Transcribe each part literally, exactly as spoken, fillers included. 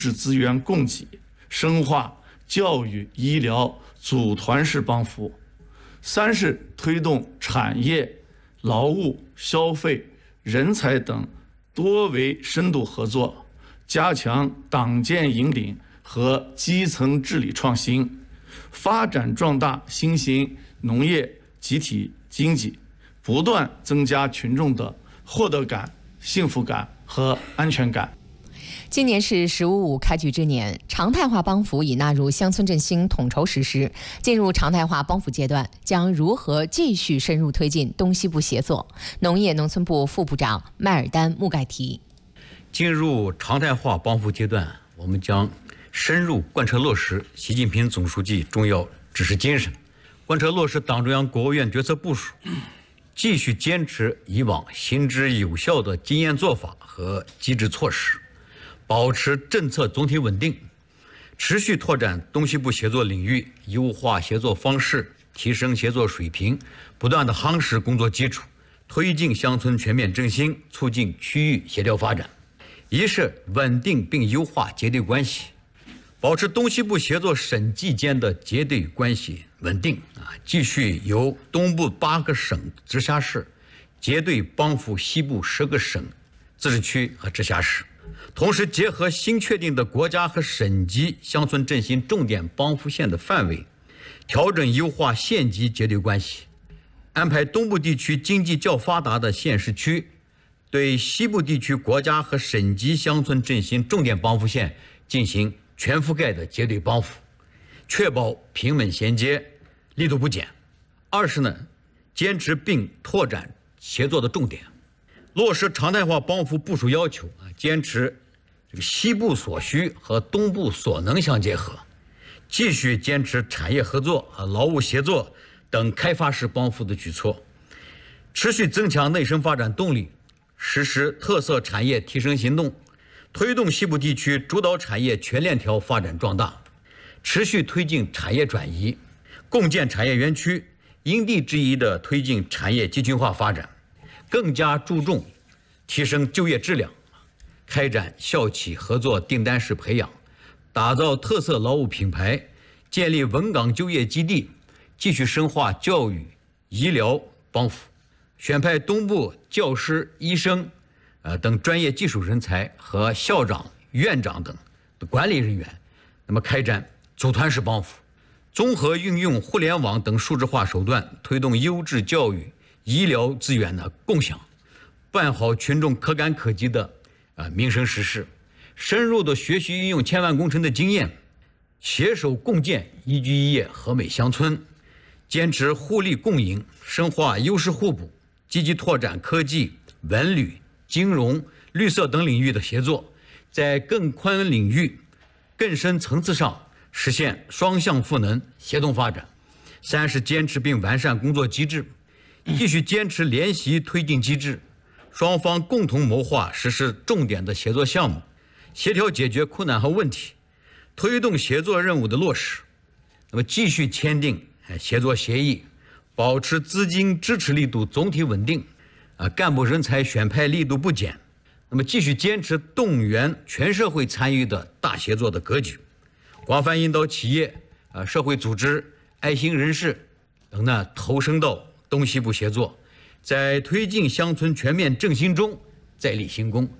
质资源供给，深化教育、医疗组团式帮扶。三是推动产业、劳务、消费、人才等多维深度合作，加强党建引领和基层治理创新，发展壮大新型农业集体经济，不断增加群众的获得感、幸福感和安全感。 今年是“十五五”开局之年，常态化帮扶已纳入乡村振兴统筹实施。进入常态化帮扶阶段，将如何继续深入推进东西部协作？农业农村部副部长麦尔丹·穆盖提。 进入常态化帮扶阶段，我们将深入贯彻落实习近平总书记重要指示精神，贯彻落实党中央、国务院决策部署，继续坚持以往行之有效的经验做法和机制措施，保持政策总体稳定，持续拓展东西部协作领域，优化协作方式，提升协作水平，不断的夯实工作基础，推进乡村全面振兴，促进区域协调发展。一是稳定并优化结对关系，保持东西部协作省际间的结对关系稳定啊，继续由东部八个省直辖市结对帮扶西部十个省、自治区和直辖市。同时，结合新确定的国家和省级乡村振兴重点帮扶线的范围，调整优化县级结对关系，安排东部地区经济较发达的县市区对西部地区国家和省级乡村振兴重点帮扶线进行全覆盖的结对帮扶，确保平稳衔接，力度不减。二是呢，坚持并拓展协作的重点，落实常态化帮扶部署要求啊，坚持这个西部所需和东部所能相结合，继续坚持产业合作和劳务协作等开发式帮扶的举措，持续增强内生发展动力，实施特色产业提升行动，推动西部地区主导产业全链条发展壮大，持续推进产业转移，共建产业园区，因地制宜地推进产业集群化发展，更加注重提升就业质量，开展校企合作订单式培养，打造特色劳务品牌，建立稳岗就业基地，继续深化教育、医疗帮扶，选派东部教师、医生呃等专业技术人才和校长、院长等管理人员，那么开展组团式帮扶，综合运用互联网等数字化手段，推动优质教育、医疗资源的共享，办好群众可感可及的呃民生实事，深入的学习运用千万工程的经验，携手共建宜居宜业和美乡村，坚持互利共赢，深化优势互补，积极拓展科技、文旅、金融、绿色等领域的协作，在更宽领域、更深层次上实现双向赋能、协同发展。三是坚持并完善工作机制，继续坚持联席推进机制，双方共同谋划实施重点的协作项目，协调解决困难和问题，推动协作任务的落实。那么继续签订协作协议，保持资金支持力度总体稳定，啊，干部人才选派力度不减。那么继续坚持动员全社会参与的大协作的格局，广泛引导企业、啊社会组织、爱心人士等呢投身到东西部协作，在推进乡村全面振兴中再立新功。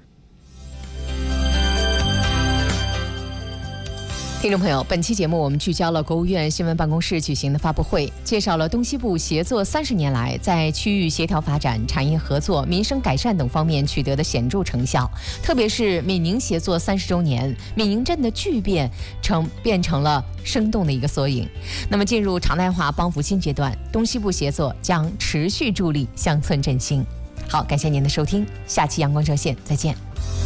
听众朋友，本期节目我们聚焦了国务院新闻办公室举行的发布会，介绍了东西部协作三十年来在区域协调发展、产业合作、民生改善等方面取得的显著成效。特别是闽宁协作三十周年，闽宁镇的巨变成变成了生动的一个缩影。那么，进入常态化帮扶新阶段，东西部协作将持续助力乡村振兴。好，感谢您的收听，下期阳光热线再见。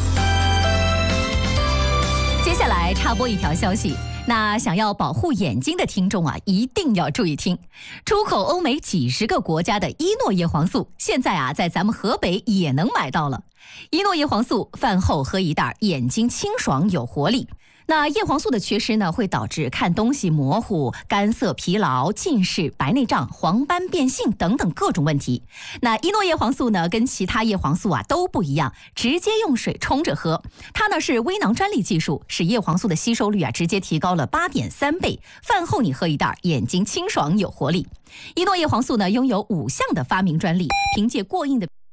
接下来插播一条消息，那想要保护眼睛的听众啊，一定要注意听。出口欧美几十个国家的伊诺叶黄素，现在啊，在咱们河北也能买到了。 一诺叶黄素饭后喝一袋，眼睛清爽有活力。那叶黄素的缺失呢，会导致看东西模糊、干涩、疲劳、近视、白内障、黄斑变性等等各种问题。那一诺叶黄素呢，跟其他叶黄素啊都不一样，直接用水冲着喝。它呢是微囊专利技术，使叶黄素的吸收率啊直接提高了八点三倍。饭后你喝一袋，眼睛清爽有活力。一诺叶黄素呢拥有五项的发明专利，凭借过硬的